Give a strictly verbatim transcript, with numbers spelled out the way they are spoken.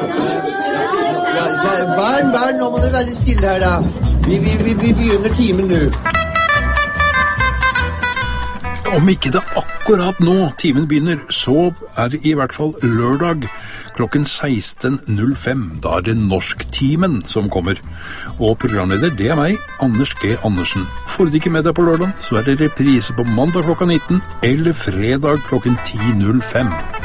Ja, barn, barn, nå må dere være litt stille her da. Vi, vi, vi, vi begynner timen nå. Om ikke det akkurat nå timen begynner, så er det i hvert fall lørdag klokken seksten null fem. Da er det Norsktimen som kommer. Og programleder, det er meg, Anders G. Andersen. Får du ikke med deg på lørdag, så er det reprise på mandag klokka nitten eller fredag klokken ti null fem.